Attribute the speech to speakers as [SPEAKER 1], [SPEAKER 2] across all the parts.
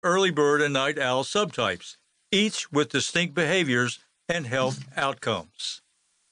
[SPEAKER 1] early bird and night owl subtypes, each with distinct behaviors and health outcomes.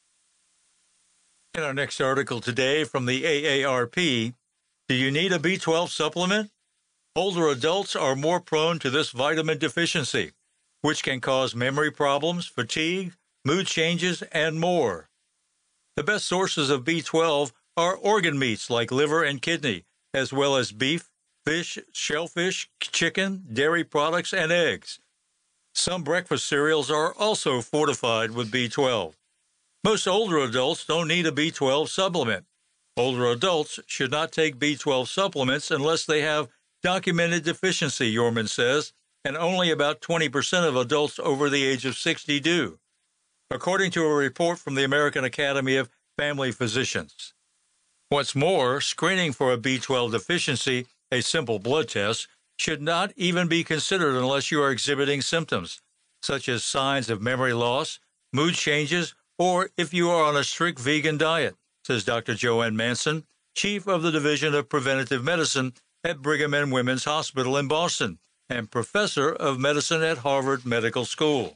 [SPEAKER 1] In our next article today from the AARP, do you need a B12 supplement? Older adults are more prone to this vitamin deficiency, which can cause memory problems, fatigue, mood changes, and more. The best sources of B12 are organ meats like liver and kidney, as well as beef, fish, shellfish, chicken, dairy products, and eggs. Some breakfast cereals are also fortified with B12. Most older adults don't need a B12 supplement. Older adults should not take B12 supplements unless they have documented deficiency, Yorman says, and only about 20% of adults over the age of 60 do, according to a report from the American Academy of Family Physicians. What's more, screening for a B12 deficiency, a simple blood test, should not even be considered unless you are exhibiting symptoms, such as signs of memory loss, mood changes, or if you are on a strict vegan diet, says Dr. Joanne Manson, chief of the Division of Preventive Medicine at Brigham and Women's Hospital in Boston and professor of medicine at Harvard Medical School.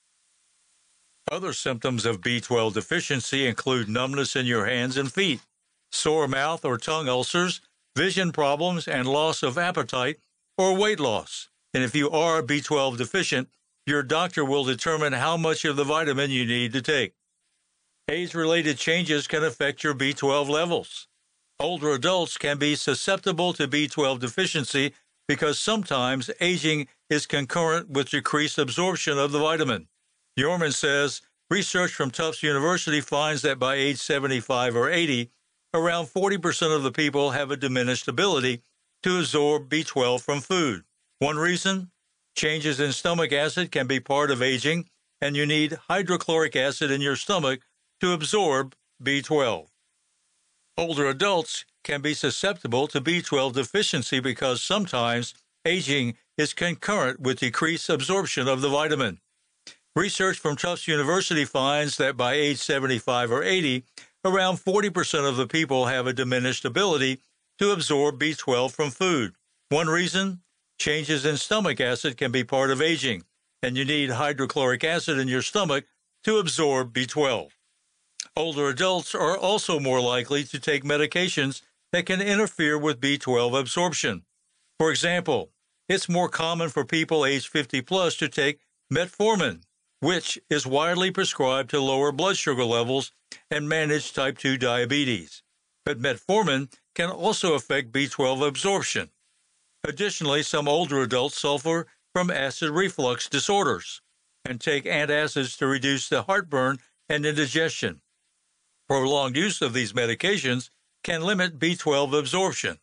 [SPEAKER 1] Other symptoms of B12 deficiency include numbness in your hands and feet, sore mouth or tongue ulcers, vision problems, and loss of appetite or weight loss. And if you are B12 deficient, your doctor will determine how much of the vitamin you need to take. Age-related changes can affect your B12 levels. Older adults can be susceptible to B12 deficiency because sometimes aging is concurrent with decreased absorption of the vitamin. Yorman says research from Tufts University finds that by age 75 or 80, around 40% of the people have a diminished ability to absorb B12 from food. One reason? Changes in stomach acid can be part of aging, and you need hydrochloric acid in your stomach to absorb B12. Older adults can be susceptible to B12 deficiency because sometimes aging is concurrent with decreased absorption of the vitamin. Research from Tufts University finds that by age 75 or 80, around 40% of the people have a diminished ability to absorb B12 from food. One reason? Changes in stomach acid can be part of aging, and you need hydrochloric acid in your stomach to absorb B12. Older adults are also more likely to take medications that can interfere with B12 absorption. For example, it's more common for people age 50 plus to take metformin, which is widely prescribed to lower blood sugar levels and manage type 2 diabetes. But metformin can also affect B12 absorption. Additionally, some older adults suffer from acid reflux disorders and take antacids to reduce the heartburn and indigestion. Prolonged use of these medications can limit B12 absorption.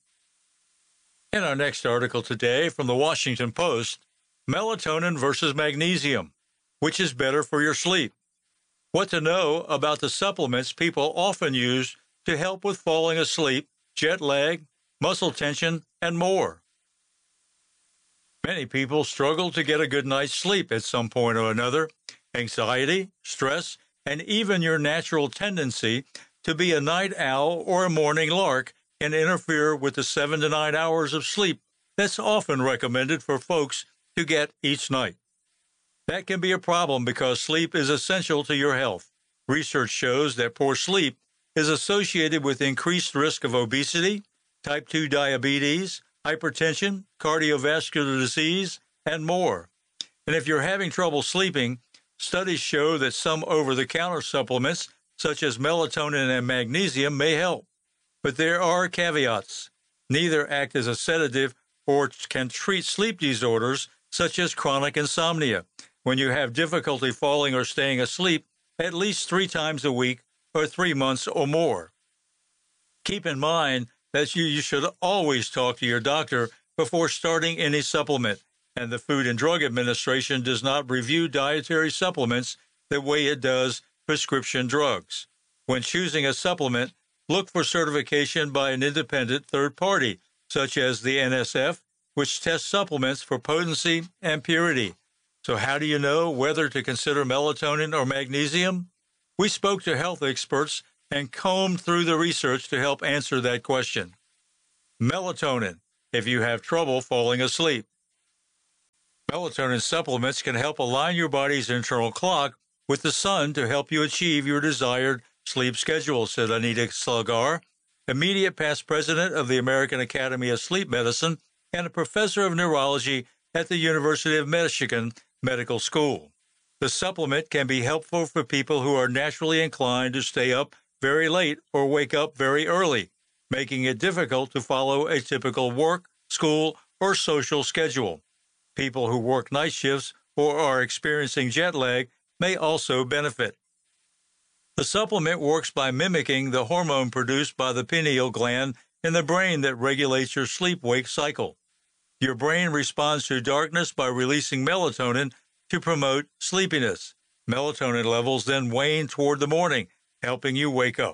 [SPEAKER 1] In our next article today from the Washington Post, melatonin versus magnesium, which is better for your sleep. What to know about the supplements people often use to help with falling asleep, jet lag, muscle tension, and more. Many people struggle to get a good night's sleep at some point or another. Anxiety, stress, and even your natural tendency to be a night owl or a morning lark can interfere with the 7 to 9 hours of sleep that's often recommended for folks to get each night. That can be a problem because sleep is essential to your health. Research shows that poor sleep is associated with increased risk of obesity, type 2 diabetes, hypertension, cardiovascular disease, and more. And if you're having trouble sleeping, studies show that some over-the-counter supplements, such as melatonin and magnesium, may help. But there are caveats. Neither act as a sedative or can treat sleep disorders, such as chronic insomnia, when you have difficulty falling or staying asleep at least 3 times a week or 3 months or more. Keep in mind that you should always talk to your doctor before starting any supplement, and the Food and Drug Administration does not review dietary supplements the way it does prescription drugs. When choosing a supplement, look for certification by an independent third party, such as the NSF, which tests supplements for potency and purity. So how do you know whether to consider melatonin or magnesium? We spoke to health experts and combed through the research to help answer that question. Melatonin, if you have trouble falling asleep. Melatonin supplements can help align your body's internal clock with the sun to help you achieve your desired sleep schedule, said Anita Salgar, immediate past president of the American Academy of Sleep Medicine and a professor of neurology at the University of Michigan Medical School. The supplement can be helpful for people who are naturally inclined to stay up very late or wake up very early, making it difficult to follow a typical work, school, or social schedule. People who work night shifts or are experiencing jet lag may also benefit. The supplement works by mimicking the hormone produced by the pineal gland in the brain that regulates your sleep-wake cycle. Your brain responds to darkness by releasing melatonin to promote sleepiness. Melatonin levels then wane toward the morning, helping you wake up.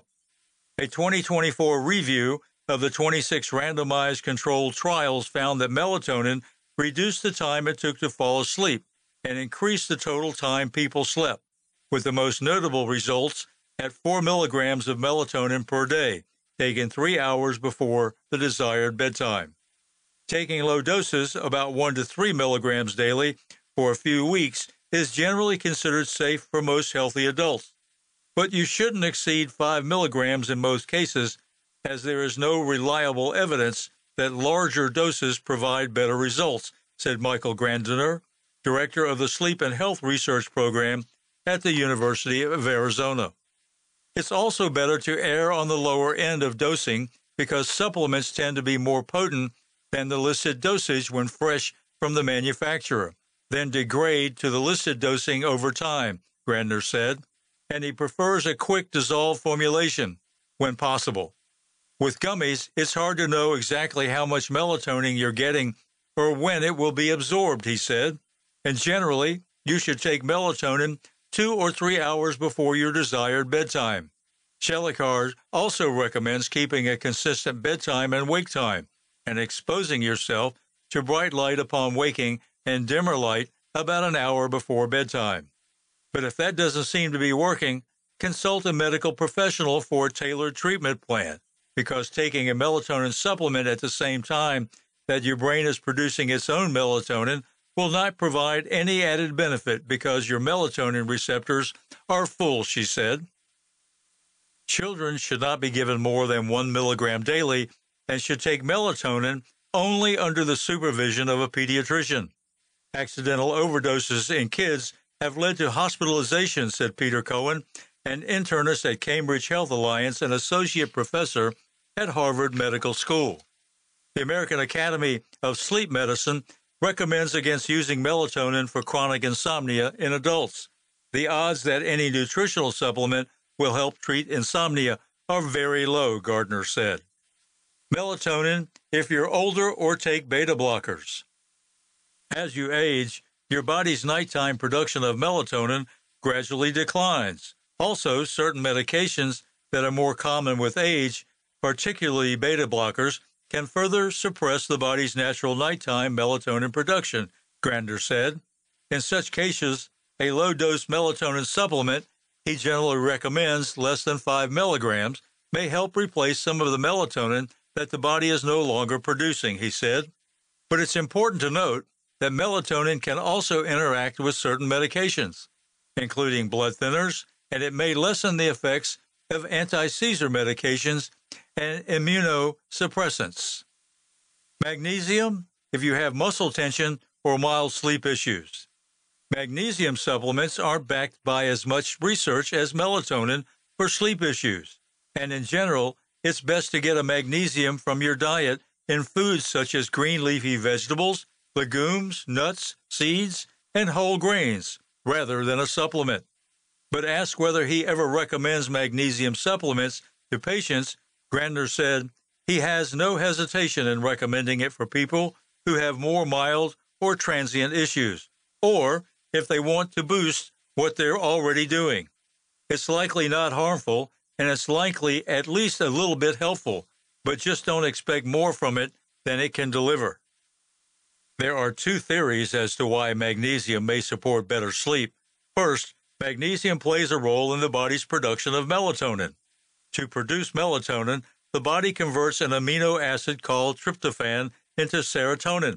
[SPEAKER 1] A 2024 review of the 26 randomized controlled trials found that melatonin reduced the time it took to fall asleep and increased the total time people slept, with the most notable results at 4 milligrams of melatonin per day, taken 3 hours before the desired bedtime. Taking low doses, about 1 to 3 milligrams daily, for a few weeks is generally considered safe for most healthy adults. But you shouldn't exceed 5 milligrams in most cases, as there is no reliable evidence that larger doses provide better results, said Michael Grandiner, director of the Sleep and Health Research Program at the University of Arizona. It's also better to err on the lower end of dosing because supplements tend to be more potent than the listed dosage when fresh from the manufacturer, then degrade to the listed dosing over time, Grandner said, and he prefers a quick dissolved formulation when possible. With gummies, it's hard to know exactly how much melatonin you're getting or when it will be absorbed, he said, and generally, you should take melatonin 2 or 3 hours before your desired bedtime. Shelikar also recommends keeping a consistent bedtime and wake time and exposing yourself to bright light upon waking and dimmer light about an hour before bedtime. But if that doesn't seem to be working, consult a medical professional for a tailored treatment plan, because taking a melatonin supplement at the same time that your brain is producing its own melatonin will not provide any added benefit because your melatonin receptors are full, she said. Children should not be given more than 1 milligram daily and should take melatonin only under the supervision of a pediatrician. Accidental overdoses in kids have led to hospitalization, said Peter Cohen, an internist at Cambridge Health Alliance and associate professor at Harvard Medical School. The American Academy of Sleep Medicine recommends against using melatonin for chronic insomnia in adults. The odds that any nutritional supplement will help treat insomnia are very low, Gardner said. Melatonin if you're older or take beta blockers. As you age, your body's nighttime production of melatonin gradually declines. Also, certain medications that are more common with age, particularly beta blockers, can further suppress the body's natural nighttime melatonin production, Grandner said. In such cases, a low-dose melatonin supplement, he generally recommends less than 5 milligrams, may help replace some of the melatonin that the body is no longer producing, he said. But it's important to note that melatonin can also interact with certain medications, including blood thinners, and it may lessen the effects of anti-seizure medications and immunosuppressants. Magnesium, if you have muscle tension or mild sleep issues. Magnesium supplements aren't backed by as much research as melatonin for sleep issues, and in general, it's best to get a magnesium from your diet in foods such as green leafy vegetables, legumes, nuts, seeds, and whole grains, rather than a supplement. But asked whether he ever recommends magnesium supplements to patients, Grandner said he has no hesitation in recommending it for people who have more mild or transient issues, or if they want to boost what they're already doing. It's likely not harmful, and it's likely at least a little bit helpful, but just don't expect more from it than it can deliver. There are 2 theories as to why magnesium may support better sleep. First, magnesium plays a role in the body's production of melatonin. To produce melatonin, the body converts an amino acid called tryptophan into serotonin.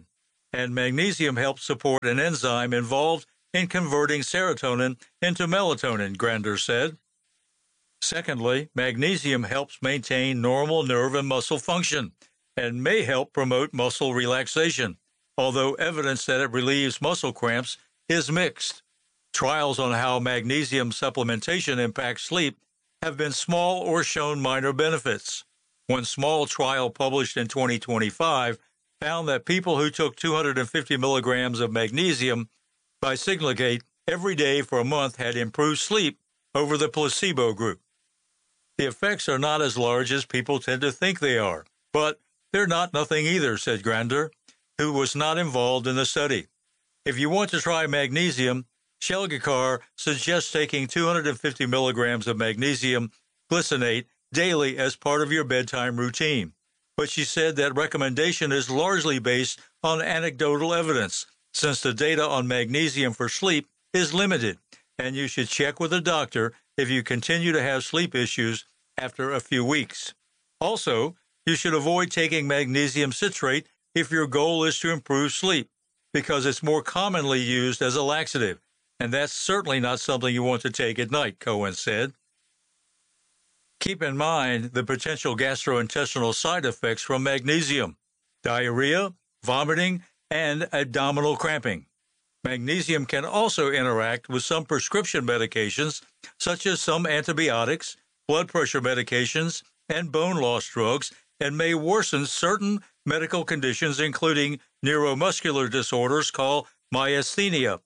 [SPEAKER 1] and magnesium helps support an enzyme involved in converting serotonin into melatonin, Grander said. Secondly, magnesium helps maintain normal nerve and muscle function and may help promote muscle relaxation, although evidence that it relieves muscle cramps is mixed. Trials on how magnesium supplementation impacts sleep have been small or shown minor benefits. One small trial published in 2025 found that people who took 250 milligrams of magnesium bisigligate every day for a month had improved sleep over the placebo group. The effects are not as large as people tend to think they are, but they're not nothing either, said Grander, who was not involved in the study. If you want to try magnesium, Shelgakar suggests taking 250 milligrams of magnesium glycinate daily as part of your bedtime routine. But she said that recommendation is largely based on anecdotal evidence, since the data on magnesium for sleep is limited, and you should check with a doctor if you continue to have sleep issues after a few weeks. Also, you should avoid taking magnesium citrate if your goal is to improve sleep, because it's more commonly used as a laxative, and that's certainly not something you want to take at night, Cohen said. Keep in mind the potential gastrointestinal side effects from magnesium: diarrhea, vomiting, and abdominal cramping. Magnesium can also interact with some prescription medications, such as some antibiotics, blood pressure medications, and bone loss drugs, and may worsen certain medical conditions, including neuromuscular disorders called myasthenia.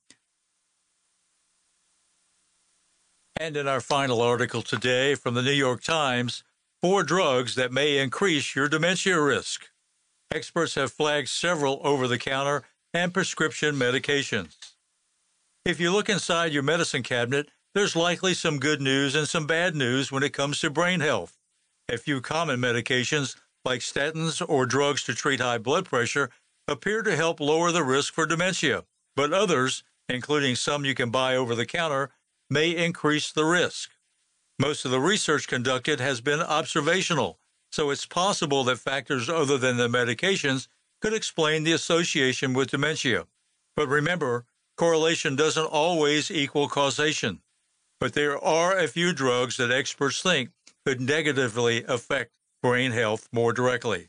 [SPEAKER 1] And in our final article today from the New York Times, 4 drugs that may increase your dementia risk. Experts have flagged several over-the-counter and prescription medications. If you look inside your medicine cabinet, there's likely some good news and some bad news when it comes to brain health. A few common medications, like statins or drugs to treat high blood pressure, appear to help lower the risk for dementia, but others, including some you can buy over the counter, may increase the risk. Most of the research conducted has been observational, so it's possible that factors other than the medications could explain the association with dementia. But remember, correlation doesn't always equal causation. But there are a few drugs that experts think could negatively affect brain health more directly.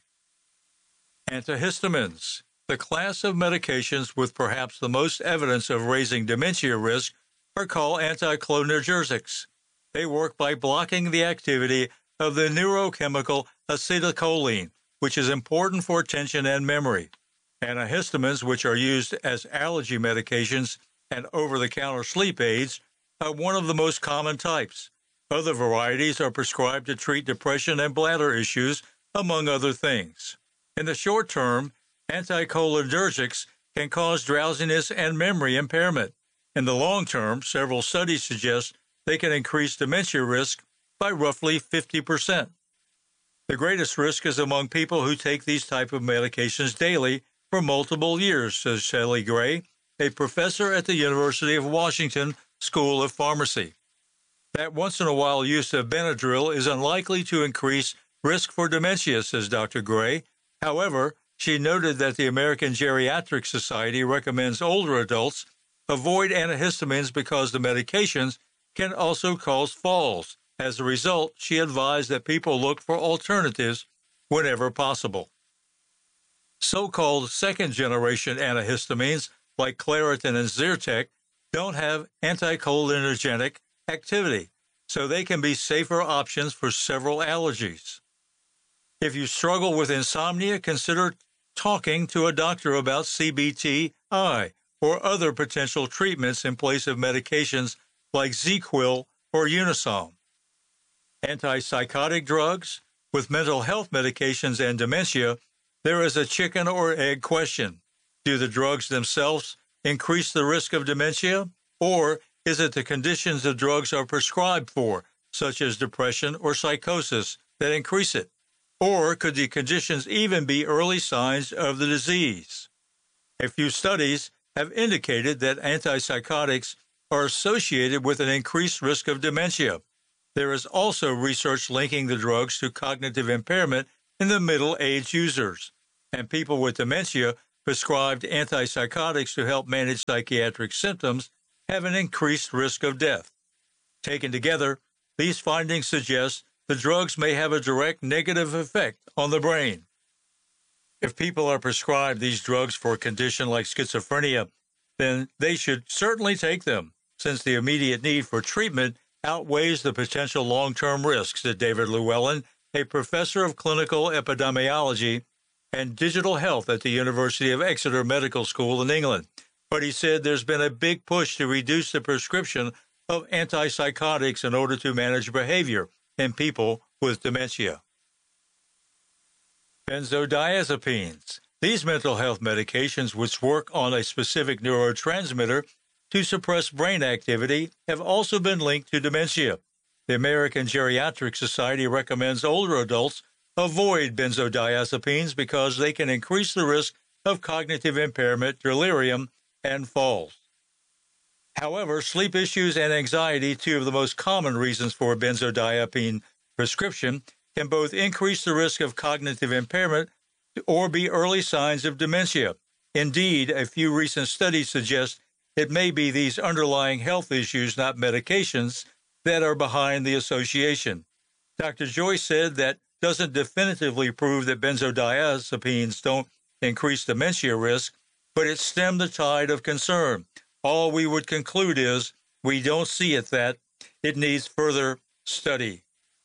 [SPEAKER 1] Antihistamines, the class of medications with perhaps the most evidence of raising dementia risk, are called anticholinergics. They work by blocking the activity of the neurochemical acetylcholine, which is important for attention and memory. Antihistamines, which are used as allergy medications and over-the-counter sleep aids, are one of the most common types. Other varieties are prescribed to treat depression and bladder issues, among other things. In the short term, anticholinergics can cause drowsiness and memory impairment. In the long term, several studies suggest they can increase dementia risk by roughly 50%. The greatest risk is among people who take these type of medications daily for multiple years, says Shelley Gray, a professor at the University of Washington School of Pharmacy. That once-in-a-while use of Benadryl is unlikely to increase risk for dementia, says Dr. Gray. However, she noted that the American Geriatric Society recommends older adults avoid antihistamines because the medications can also cause falls. As a result, she advised that people look for alternatives whenever possible. So-called second-generation antihistamines, like Claritin and Zyrtec, don't have anticholinergic activity, so they can be safer options for several allergies. If you struggle with insomnia, consider talking to a doctor about CBT-I or other potential treatments in place of medications like ZzzQuil or Unisom. Antipsychotic drugs. With mental health medications and dementia, there is a chicken or egg question. Do the drugs themselves increase the risk of dementia, or is it the conditions the drugs are prescribed for, such as depression or psychosis, that increase it? Or could the conditions even be early signs of the disease? A few studies have indicated that antipsychotics are associated with an increased risk of dementia. There is also research linking the drugs to cognitive impairment in the middle-aged users, and people with dementia prescribed antipsychotics to help manage psychiatric symptoms have an increased risk of death. Taken together, these findings suggest the drugs may have a direct negative effect on the brain. If people are prescribed these drugs for a condition like schizophrenia, then they should certainly take them, since the immediate need for treatment outweighs the potential long-term risks, said David Llewellyn, a professor of clinical epidemiology and digital health at the University of Exeter Medical School in England. But he said there's been a big push to reduce the prescription of antipsychotics in order to manage behavior in people with dementia. Benzodiazepines. These mental health medications, which work on a specific neurotransmitter to suppress brain activity, have also been linked to dementia. The American Geriatric Society recommends older adults avoid benzodiazepines because they can increase the risk of cognitive impairment, delirium, and falls. However, sleep issues and anxiety, two of the most common reasons for benzodiazepine prescription, can both increase the risk of cognitive impairment or be early signs of dementia. Indeed, a few recent studies suggest it may be these underlying health issues, not medications, that are behind the association. Dr. Joyce said that doesn't definitively prove that benzodiazepines don't increase dementia risk, but it stemmed the tide of concern. All we would conclude is we don't see it that it needs further study.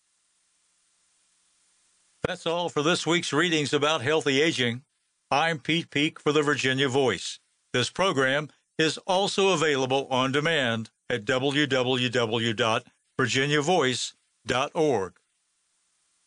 [SPEAKER 1] That's all for this week's readings about healthy aging. I'm Pete Peak for the Virginia Voice. This program is also available on demand at www.virginiavoice.org.